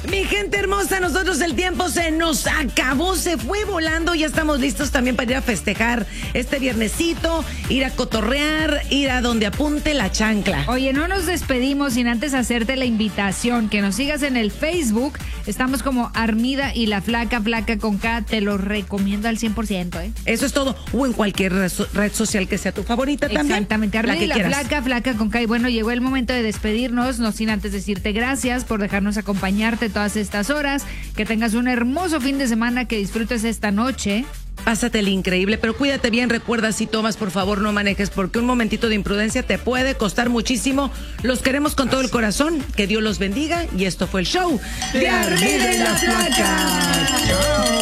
Mi gente hermosa, nosotros el tiempo se nos acabó, se fue volando. Ya estamos listos también para ir a festejar este viernesito, ir a cotorrear, ir a donde apunte la chancla. Oye, no nos despedimos sin antes hacerte la invitación, que nos sigas en el Facebook. Estamos como Armida y la Flaca, Flaca con K. Te lo recomiendo al 100%, ¿eh? Eso es todo. O en cualquier red social que sea tu favorita también. Exactamente, Armida y la Flaca, Flaca con K. Y bueno, llegó el momento de despedirnos, no sin antes decirte gracias por dejarnos acompañarte todas estas horas. Que tengas un hermoso fin de semana, que disfrutes esta noche. Pásatele increíble, pero cuídate bien. Recuerda, si tomas, por favor, no manejes, porque un momentito de imprudencia te puede costar muchísimo. Los queremos con todo el corazón. Que Dios los bendiga. Y esto fue el show de Armida y la Flaca.